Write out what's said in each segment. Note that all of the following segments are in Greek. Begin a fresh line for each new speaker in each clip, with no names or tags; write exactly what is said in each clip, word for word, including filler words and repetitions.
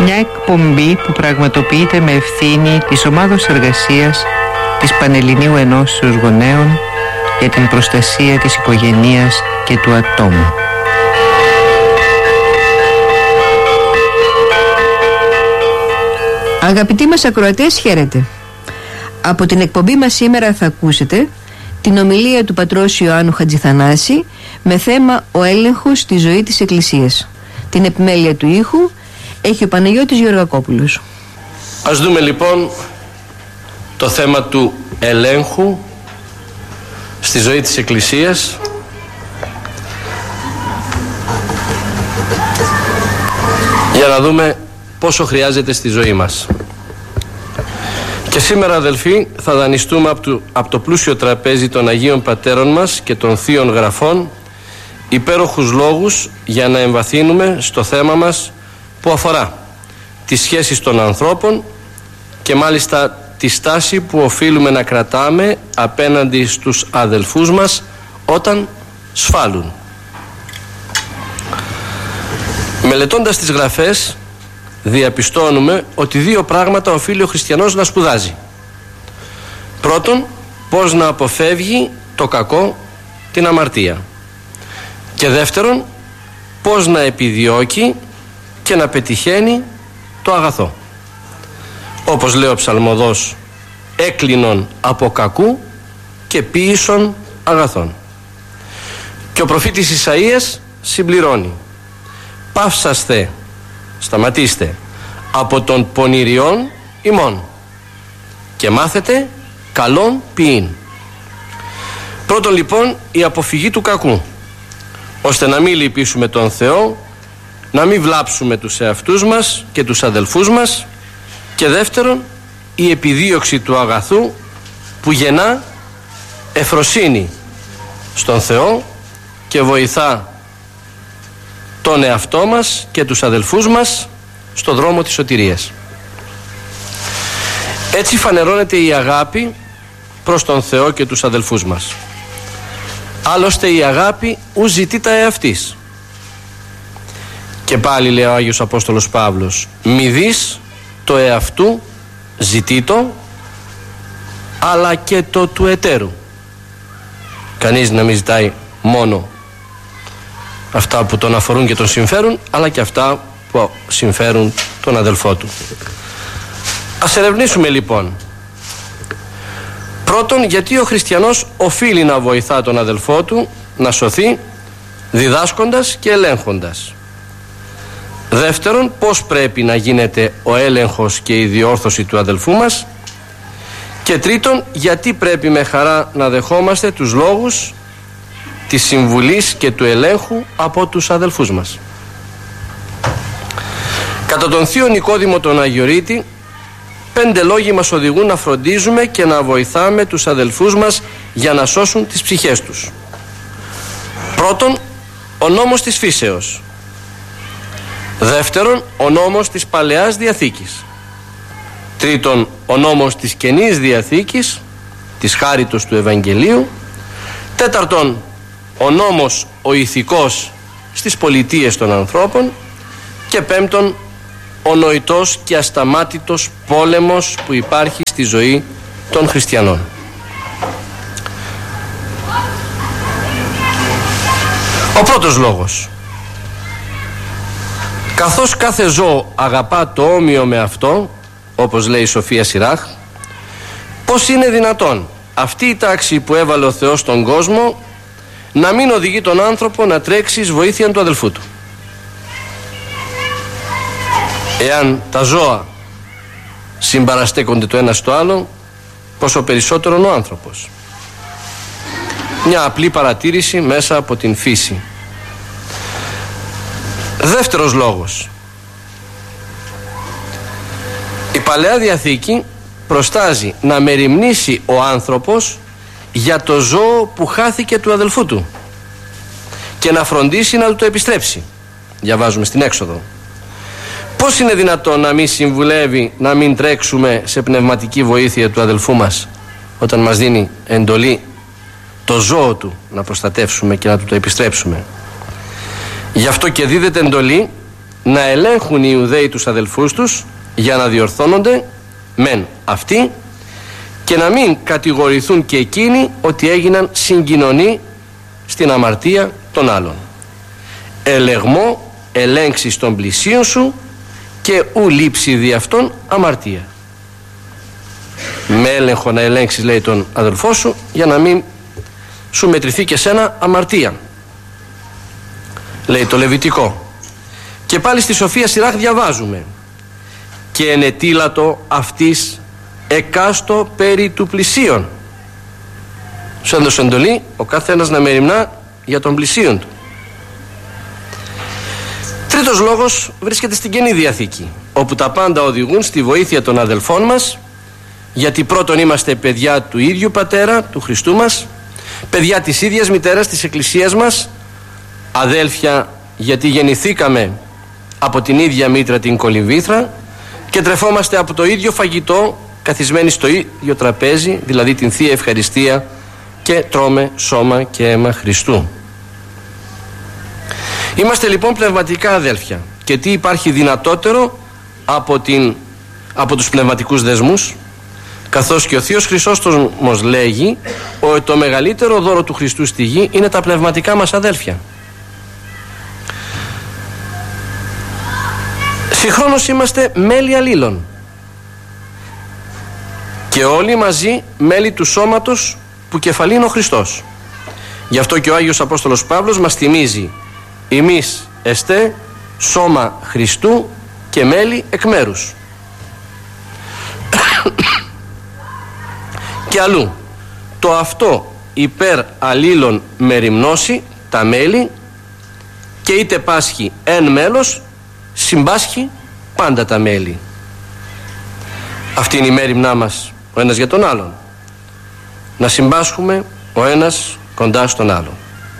Μια εκπομπή που πραγματοποιείται με ευθύνη της Ομάδος Εργασίας της Πανελληνίου Ενώσεως Γονέων για την προστασία της οικογενείας και του ατόμου.
Αγαπητοί μας ακροατές, χαίρετε. Από την εκπομπή μας σήμερα θα ακούσετε την ομιλία του πατρός Ιωάννου Χατζηθανάση με θέμα «Ο έλεγχος στη ζωή της Εκκλησίας». Την επιμέλεια του ήχου έχει ο Παναγιώτης Γεωργακόπουλος.
Ας δούμε λοιπόν το θέμα του ελέγχου στη ζωή της Εκκλησίας. Για να δούμε πόσο χρειάζεται στη ζωή μας. Και σήμερα, αδελφοί, θα δανειστούμε από το, από το πλούσιο τραπέζι των Αγίων Πατέρων μας και των Θείων Γραφών υπέροχους λόγους για να εμβαθύνουμε στο θέμα μας που αφορά τις σχέσεις των ανθρώπων και μάλιστα τη στάση που οφείλουμε να κρατάμε απέναντι στους αδελφούς μας όταν σφάλουν. Μελετώντας τις Γραφές διαπιστώνουμε ότι δύο πράγματα οφείλει ο χριστιανός να σπουδάζει. Πρώτον, πώς να αποφεύγει το κακό, την αμαρτία. Και δεύτερον, πώς να επιδιώκει και να πετυχαίνει το αγαθό. Όπως λέει ο ψαλμοδός, έκλεινον από κακού και ποίησον αγαθών. Και ο προφήτης Ισαΐας συμπληρώνει, παύσαστε, σταματήστε, από των πονηριών ημών και μάθετε καλόν ποιήν. Πρώτον λοιπόν, η αποφυγή του κακού, ώστε να μην λυπήσουμε τον Θεό, να μην βλάψουμε τους εαυτούς μας και τους αδελφούς μας, και δεύτερον, η επιδίωξη του αγαθού που γεννά ευφροσύνη στον Θεό και βοηθά τον εαυτό μας και τους αδελφούς μας στο δρόμο της σωτηρίας. Έτσι φανερώνεται η αγάπη προς τον Θεό και τους αδελφούς μας. Άλλωστε η αγάπη ου ζητεί τα εαυτής. Και πάλι λέει ο Άγιος Απόστολος Παύλος, μη δεις το εαυτού ζητήτο, αλλά και το του εταίρου. Κανείς να μην ζητάει μόνο αυτά που τον αφορούν και τον συμφέρουν, αλλά και αυτά που συμφέρουν τον αδελφό του. Ας ερευνήσουμε λοιπόν. Πρώτον, γιατί ο χριστιανός οφείλει να βοηθά τον αδελφό του να σωθεί, διδάσκοντας και ελέγχοντας. Δεύτερον, πώς πρέπει να γίνεται ο έλεγχος και η διόρθωση του αδελφού μας. Και τρίτον, γιατί πρέπει με χαρά να δεχόμαστε τους λόγους της συμβουλής και του ελέγχου από τους αδελφούς μας. Κατά τον Θείο Νικόδημο τον Αγιορείτη, πέντε λόγοι μας οδηγούν να φροντίζουμε και να βοηθάμε τους αδελφούς μας για να σώσουν τις ψυχές τους. Πρώτον, ο νόμος της φύσεως. Δεύτερον, ο νόμος της Παλαιάς Διαθήκης. Τρίτον, ο νόμος της Καινής Διαθήκης, της χάριτος του Ευαγγελίου. Τέταρτον, ο νόμος ο ηθικός στις πολιτείες των ανθρώπων. Και πέμπτον, ο νοητός και ασταμάτητος πόλεμος που υπάρχει στη ζωή των χριστιανών. Ο πρώτος λόγος. Καθώς κάθε ζώο αγαπά το όμοιο με αυτό, όπως λέει η Σοφία Σιράχ, πώς είναι δυνατόν αυτή η τάξη που έβαλε ο Θεός στον κόσμο να μην οδηγεί τον άνθρωπο να τρέξει εις βοήθεια του αδελφού του. Εάν τα ζώα συμπαραστέκονται το ένα στο άλλο, πόσο περισσότερο ο άνθρωπος. Μια απλή παρατήρηση μέσα από την φύση. Δεύτερος λόγος. Η Παλαιά Διαθήκη προστάζει να μεριμνήσει ο άνθρωπος για το ζώο που χάθηκε του αδελφού του και να φροντίσει να του το επιστρέψει. Διαβάζουμε στην Έξοδο. Πώς είναι δυνατόν να μην συμβουλεύει, να μην τρέξουμε σε πνευματική βοήθεια του αδελφού μας όταν μας δίνει εντολή το ζώο του να προστατεύσουμε και να του το επιστρέψουμε? Γι' αυτό και δίδεται εντολή να ελέγχουν οι Ιουδαίοι τους αδελφούς τους για να διορθώνονται μεν αυτοί και να μην κατηγορηθούν και εκείνοι ότι έγιναν συγκοινωνοί στην αμαρτία των άλλων. Ελεγμό ελέγξεις των πλησίων σου και ου λείψει δι' αυτόν αμαρτία. Με έλεγχο να ελέγξεις, λέει, τον αδελφό σου για να μην σου μετρηθεί και σένα αμαρτία, λέει το Λεβιτικό. Και πάλι στη Σοφία Σιράχ διαβάζουμε: και ενετήλατο αυτής εκάστο περί του πλησίον. Σου έδωσε εντολή ο καθένας να μεριμνά για τον πλησίον του. Τρίτος λόγος βρίσκεται στην Καινή Διαθήκη, όπου τα πάντα οδηγούν στη βοήθεια των αδελφών μας, γιατί πρώτον είμαστε παιδιά του ίδιου Πατέρα, του Χριστού μας, παιδιά της ίδιας μητέρας της Εκκλησίας μας, αδέλφια γιατί γεννηθήκαμε από την ίδια μήτρα, την κολυμβήθρα, και τρεφόμαστε από το ίδιο φαγητό, καθισμένοι στο ίδιο τραπέζι, δηλαδή την Θεία Ευχαριστία, και τρώμε σώμα και αίμα Χριστού. Είμαστε λοιπόν πνευματικά αδέλφια, και τι υπάρχει δυνατότερο από, την, από τους πνευματικούς δεσμούς, καθώς και ο Θείος Χρυσόστομος λέγει ότι το μεγαλύτερο δώρο του Χριστού στη γη είναι τα πνευματικά μας αδέλφια. Συγχρόνως είμαστε μέλη αλλήλων και όλοι μαζί μέλη του σώματος που κεφαλή είναι ο Χριστός. Γι' αυτό και ο Άγιος Απόστολος Παύλος μας θυμίζει: ημείς εστέ σώμα Χριστού και μέλη εκ μέρους. Και αλλού, το αυτό υπέρ αλλήλων μεριμνώσει τα μέλη, και είτε πάσχει εν μέλος, συμπάσχει πάντα τα μέλη. Αυτή είναι η μέριμνά μας ο ένας για τον άλλον, να συμπάσχουμε ο ένας κοντά στον άλλον.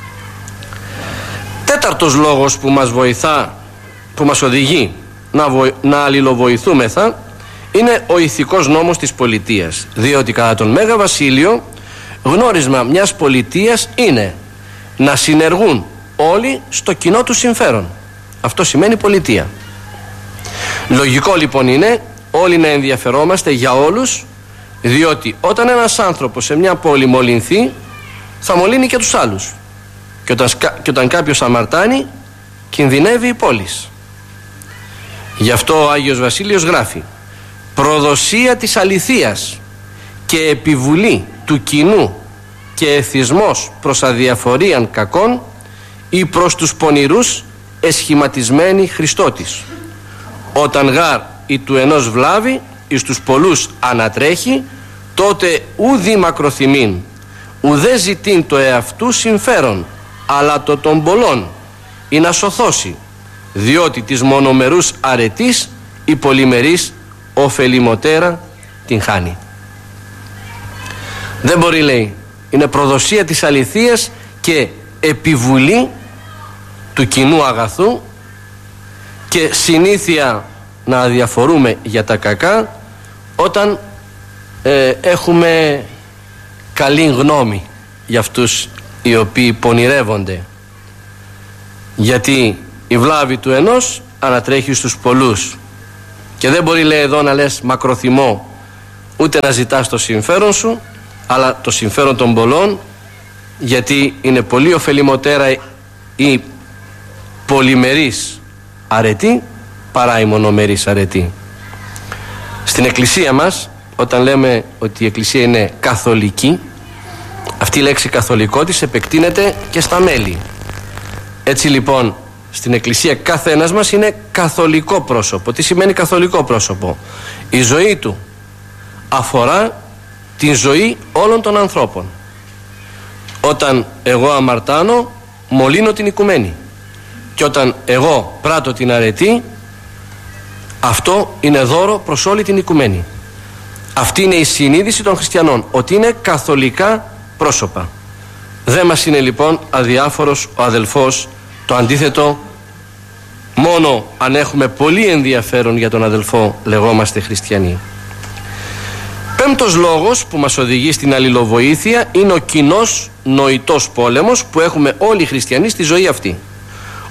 Τέταρτος λόγος που μας βοηθά, που μας οδηγεί να, βοη, να αλληλοβοηθούμεθα, είναι ο ηθικός νόμος της πολιτείας, διότι κατά τον Μέγα Βασίλειο γνώρισμα μιας πολιτείας είναι να συνεργούν όλοι στο κοινό του συμφέρον. Αυτό σημαίνει πολιτεία. Λογικό λοιπόν είναι όλοι να ενδιαφερόμαστε για όλους, διότι όταν ένας άνθρωπος σε μια πόλη μολυνθεί, θα μολύνει και τους άλλους, και όταν, και όταν κάποιος αμαρτάνει, κινδυνεύει η πόλης. Γι' αυτό ο Άγιος Βασίλειος γράφει: προδοσία της αληθείας και επιβουλή του κοινού και εθισμός προς αδιαφορίαν κακών ή προς τους πονηρούς εσχηματισμένη Χριστότης. Όταν γάρ ή του ενός βλάβη εις τους πολλούς ανατρέχει, τότε ουδή μακροθυμήν, ουδέ ζητήν το εαυτού συμφέρον, αλλά το των πολλών, ή να σωθώσει, διότι της μονομερούς αρετής η πολυμερής ωφελημωτέρα την χάνει. Δεν μπορεί, λέει, είναι προδοσία της αληθείας και επιβουλή του κοινού αγαθού και συνήθεια να αδιαφορούμε για τα κακά όταν ε, έχουμε καλή γνώμη για αυτούς οι οποίοι πονηρεύονται, γιατί η βλάβη του ενός ανατρέχει στους πολλούς. Και δεν μπορεί, λέει, εδώ να λες μακροθυμώ, ούτε να ζητάς το συμφέρον σου, αλλά το συμφέρον των πολλών, γιατί είναι πολύ ωφελημωτέρα η πολυμερής αρετή παρά η μονομερής αρετή. Στην Εκκλησία μας, όταν λέμε ότι η Εκκλησία είναι καθολική, αυτή η λέξη καθολικό της επεκτείνεται και στα μέλη. Έτσι λοιπόν, στην Εκκλησία κάθε ένας μας είναι καθολικό πρόσωπο. Τι σημαίνει καθολικό πρόσωπο? Η ζωή του αφορά την ζωή όλων των ανθρώπων. Όταν εγώ αμαρτάνω, μολύνω την οικουμένη, και όταν εγώ πράττω την αρετή, αυτό είναι δώρο προς όλη την οικουμένη. Αυτή είναι η συνείδηση των χριστιανών, ότι είναι καθολικά πρόσωπα. Δεν μας είναι λοιπόν αδιάφορος ο αδελφός. Το αντίθετο, μόνο αν έχουμε πολύ ενδιαφέρον για τον αδελφό λεγόμαστε χριστιανοί. Πέμπτος λόγος που μας οδηγεί στην αλληλοβοήθεια είναι ο κοινός νοητός πόλεμος που έχουμε όλοι οι χριστιανοί στη ζωή αυτή. Ο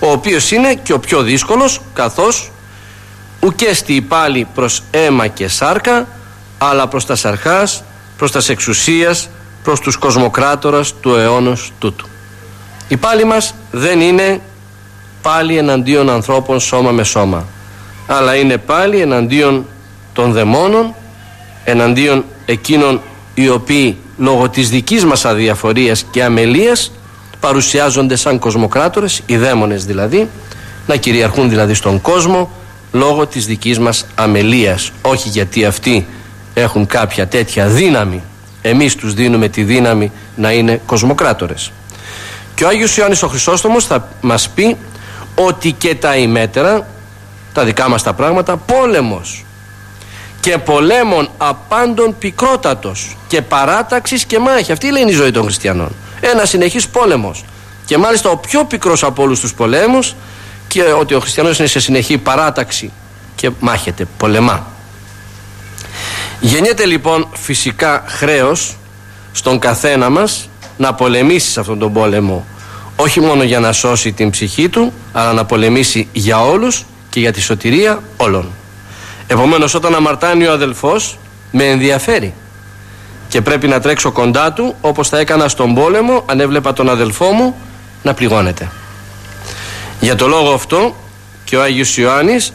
ο οποίος είναι και ο πιο δύσκολος, καθώς ουκέστη υπάλληλοι προς αίμα και σάρκα, αλλά προς τα σαρχάς, προς τας εξουσίας, προς τους κοσμοκράτορας του αιώνος τούτου. Οι πάλι μας δεν είναι πάλι εναντίον ανθρώπων σώμα με σώμα, αλλά είναι πάλι εναντίον των δαιμόνων, εναντίον εκείνων οι οποίοι λόγω της δικής μας αδιαφορίας και αμελίας παρουσιάζονται σαν κοσμοκράτορες, οι δαίμονες δηλαδή, να κυριαρχούν δηλαδή στον κόσμο λόγω της δικής μας αμελίας, όχι γιατί αυτοί έχουν κάποια τέτοια δύναμη. Εμείς τους δίνουμε τη δύναμη να είναι κοσμοκράτορες. Και ο Άγιος Ιωάννης ο Χρυσόστομος θα μας πει ότι και τα ημέτερα, τα δικά μας τα πράγματα, πόλεμος και πολέμων απάντων πικρότατος και παράταξης και μάχη. Αυτή λέει είναι η ζωή των χριστιανών. Ένα συνεχής πόλεμος. Και μάλιστα ο πιο πικρός από όλους τους πολέμους, και ότι ο χριστιανός είναι σε συνεχή παράταξη και μάχεται, πολεμά. Γεννιέται λοιπόν φυσικά χρέος στον καθένα μας να πολεμήσει σε αυτόν τον πόλεμο, όχι μόνο για να σώσει την ψυχή του, αλλά να πολεμήσει για όλους και για τη σωτηρία όλων. Επομένως, όταν αμαρτάνει ο αδελφός, με ενδιαφέρει και πρέπει να τρέξω κοντά του, όπως θα έκανα στον πόλεμο αν έβλεπα τον αδελφό μου να πληγώνεται. Για το λόγο αυτό και ο Άγιος Ιωάννης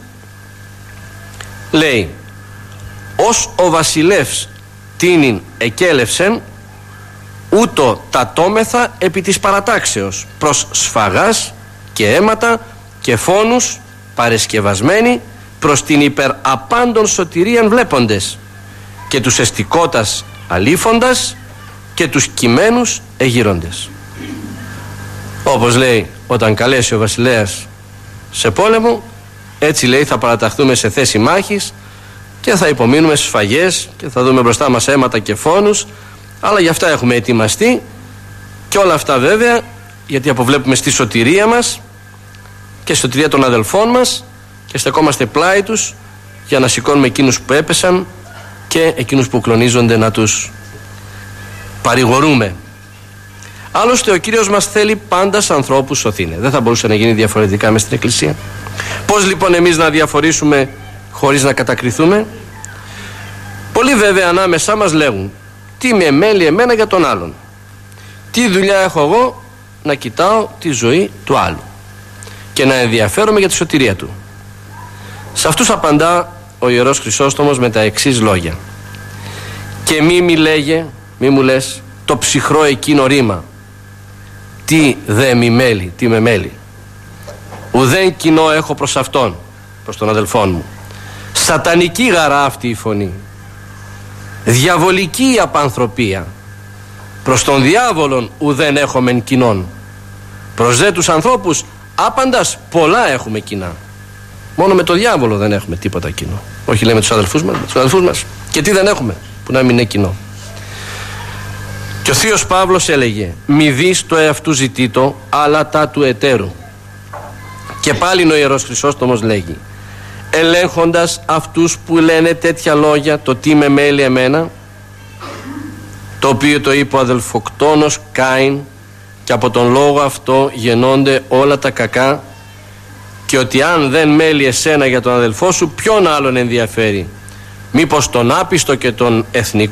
λέει: ως ο βασιλεύς τίνην εκέλευσεν, ούτω τατόμεθα επί της παρατάξεως προς σφαγάς και αίματα και φόνους παρεσκευασμένοι προς την υπεραπάντων σωτηρίαν βλέποντες και τους εστικότας αλήφοντας και τους κειμένους εγείροντες. Όπως λέει, όταν καλέσει ο βασιλέας σε πόλεμο, έτσι λέει θα παραταχθούμε σε θέση μάχης και θα υπομείνουμε στις σφαγές και θα δούμε μπροστά μας αίματα και φόνους, αλλά για αυτά έχουμε ετοιμαστεί, και όλα αυτά βέβαια γιατί αποβλέπουμε στη σωτηρία μας και στη σωτηρία των αδελφών μας και στεκόμαστε πλάι τους για να σηκώνουμε εκείνους που έπεσαν και εκείνους που κλονίζονται να τους παρηγορούμε. Άλλωστε ο Κύριος μας θέλει πάντα σαν ανθρώπους σωθήνε. Δεν θα μπορούσε να γίνει διαφορετικά μες στην Εκκλησία. Πώς λοιπόν εμείς να διαφορήσουμε χωρίς να κατακριθούμε? Πολλοί βέβαια ανάμεσά μας λέγουν: τι με μέλει εμένα για τον άλλον, τι δουλειά έχω εγώ να κοιτάω τη ζωή του άλλου και να ενδιαφέρομαι για τη σωτηρία του? Σε αυτούς απαντά ο Ιερός Χρυσόστομος με τα εξής λόγια: και μη μη λέγε, μη μου λες το ψυχρό εκείνο ρήμα, τι δε μη μέλει, τι με μέλει. Ουδέν κοινό έχω προς αυτόν, προς τον αδελφόν μου. Σατανική γαρά αυτή η φωνή, διαβολική η απανθρωπία. Προς τον διάβολον ουδέν έχομεν κοινών. Προς δε τους ανθρώπους άπαντας πολλά έχουμε κοινά. Μόνο με τον διάβολο δεν έχουμε τίποτα κοινό. Όχι λέμε τους αδελφούς μας, με τους αδελφούς μας. Και τι δεν έχουμε που να μην είναι κοινό? Και ο Θείος Παύλος έλεγε: μη δεις το εαυτού ζητήτο, αλλά τα του εταίρου. Και πάλι ο Ιερός Χρυσόστομος λέγει: ελέγχοντας αυτούς που λένε τέτοια λόγια, το τι με μέλει εμένα, το οποίο το είπε ο αδελφοκτόνος Κάιν, και από τον λόγο αυτό γεννώνται όλα τα κακά, και ότι αν δεν μέλει εσένα για τον αδελφό σου, ποιον άλλον ενδιαφέρει? Μήπως τον άπιστο και τον εθνικό